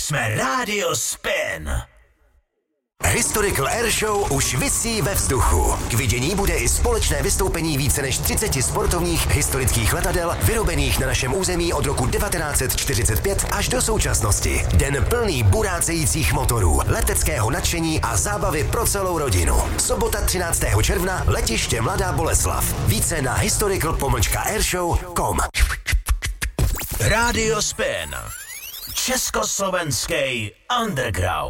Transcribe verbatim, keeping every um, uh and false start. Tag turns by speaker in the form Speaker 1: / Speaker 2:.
Speaker 1: Jsme Rádio Spin.
Speaker 2: Historical Air Show už visí ve vzduchu. K vidění bude i společné vystoupení více než třiceti sportovních historických letadel vyrobených na našem území od roku devatenáct set čtyřicet pět až do současnosti. Den plný burácejících motorů, leteckého nadšení a zábavy pro celou rodinu. Sobota třináctého června, letiště Mladá Boleslav. Více na historical airshow tečka com.
Speaker 1: Rádio Spin. Československý underground.